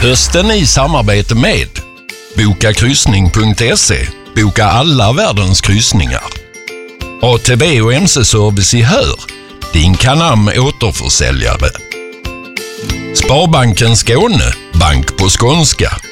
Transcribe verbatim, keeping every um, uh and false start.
Hösten i samarbete med boka kryssning punkt se. Boka alla världens kryssningar. A T B och M C-service i Hör. Din Canam återförsäljare. Sparbanken Skåne. Bank på skånska.